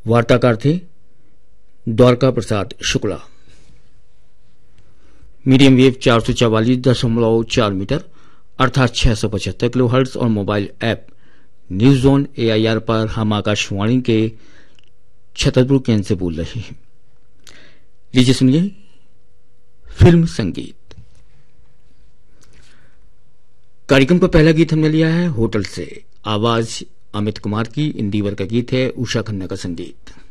वार्ताकार थे Dwarka Prasad Shukla. Medium wave 444.4 metre अर्थात 675 kilohertz और mobile app news on AIR पर हम आकाशवाणी के छतरपुर केंद्र से बोल रहे हैं। लीजिए सुनिए फिल्म संगीत। कार्यक्रम का पहला गीत हमने लिया है होटल से। आवाज अमित कुमार की। इंदिवर का गीत है, उषा खन्ना का संगीत।